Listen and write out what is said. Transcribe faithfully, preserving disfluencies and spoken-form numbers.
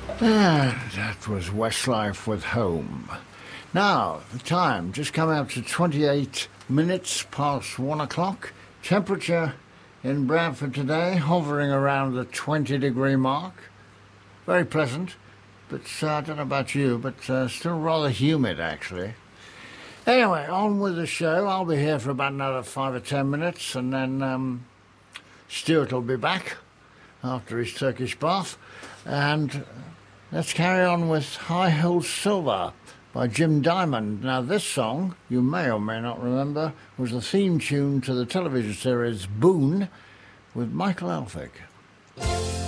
And that was Westlife with Home. Now, the time just coming up to twenty-eight minutes past one o'clock. Temperature in Bradford today hovering around the twenty degree mark. Very pleasant, but uh, I don't know about you, but uh, still rather humid actually. Anyway, on with the show. I'll be here for about another five or ten minutes, and then um, Stuart will be back after his Turkish bath. And let's carry on with High Hill Silver by Jim Diamond. Now, this song, you may or may not remember, was the theme tune to the television series Boone with Michael Elphick.